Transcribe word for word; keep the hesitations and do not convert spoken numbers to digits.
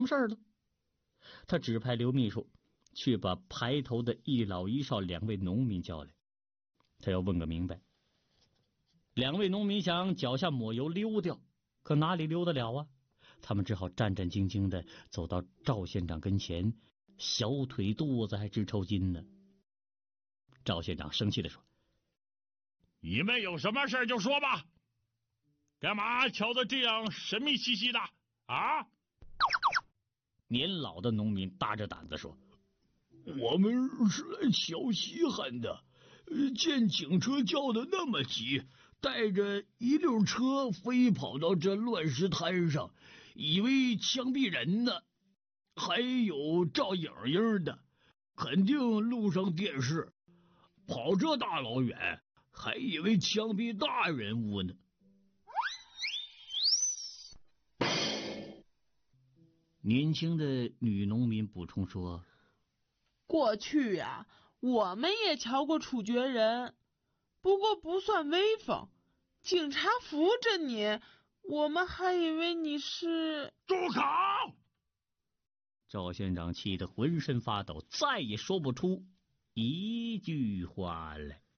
么事儿了？他指派刘秘书去把排头的一老一少两位农民叫来，他要问个明白。两位农民想脚下抹油溜掉，可哪里溜得了啊？他们只好战战兢兢地走到赵县长跟前，小腿肚子还直抽筋呢。赵县长生气地说：“ 你们有什么事就说吧，干嘛瞧得这样神秘兮兮的啊？” 年老的农民大着胆子说：“ 我们是来瞧稀罕的，见警车叫的那么急，带着一溜车飞跑到这乱石滩上，以为枪毙人呢。还有照影影的，肯定路上电视，跑这大老远，还以为枪毙大人物呢。” 年轻的女农民补充说：“ 过去呀、啊，我们也瞧过处决人，不过不算威风。警察扶着你，我们还以为你是……” 住口！ 赵县长气得浑身发抖，再也说不出一句话来。